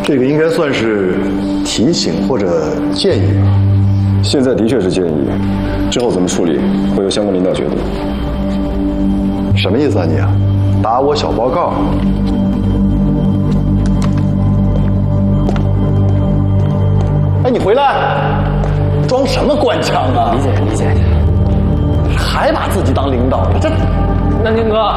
这个应该算是提醒或者建议吧。 现在的确是建议，之后怎么处理会由相关领导决定。 什么意思啊你？打我小报告？哎，你回来，装什么官腔啊？ 理解理解。 还把自己当领导呢？这， 南天哥，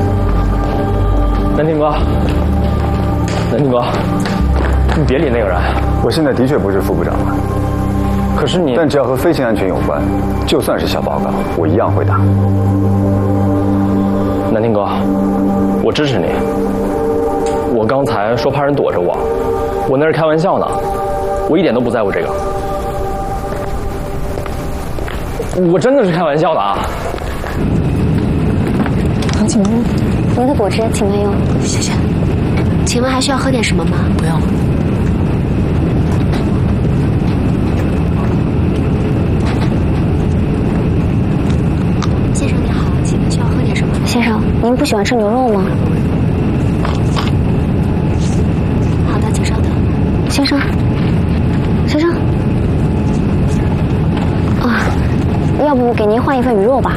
南天哥，南天哥，你别理那个人。 我现在的确不是副部长了， 可是你…… 但只要和飞行安全有关，就算是小报告，我一样会打。 南天哥，我支持你。我刚才说怕人躲着我那是开玩笑呢，我一点都不在乎这个。我真的是开玩笑的啊！ 黄启明，您的果汁请慢用， 谢谢。请问还需要喝点什么吗？ 不用。 先生你好，请问需要喝点什么？ 先生，您不喜欢吃牛肉吗？ 好的，请稍等。 先生，先生，啊，要不给您换一份鱼肉吧？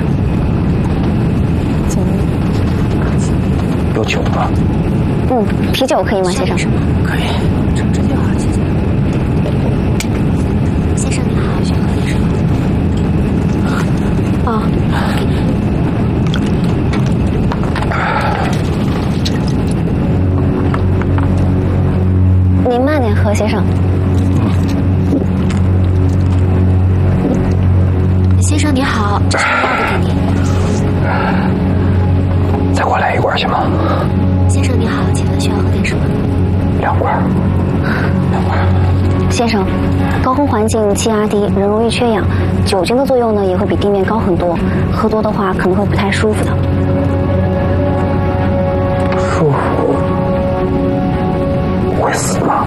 有酒吗？ 啤酒可以吗，先生？ 可以。 橙汁就好，谢谢。先生你好，需要喝点什么？ 啊。您慢点喝，先生。 先生你好，这是药的给您。 再给我来一罐行吗？ 先生你好，请问需要喝点什么 ？2罐。 先生，高空环境气压低，人容易缺氧，酒精的作用呢也会比地面高很多，喝多的话可能会不太舒服的。 舒服？会死吗？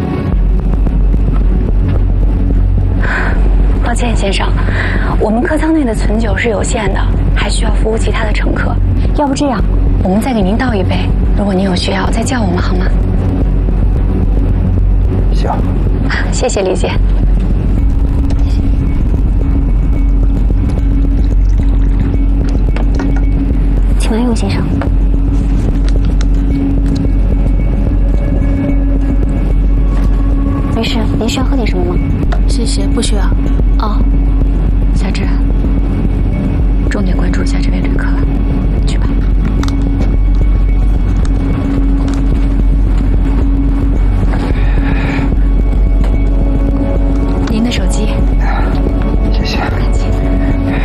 抱歉，先生，我们客舱内的存酒是有限的，还需要服务其他的乘客。要不这样，我们再给您倒一杯，如果您有需要再叫我们好吗？ 行。 谢谢李姐。 请慢用，先生。女士，您需要喝点什么吗？ 谢谢，不需要。 哦，小志，重点关注一下这位旅客。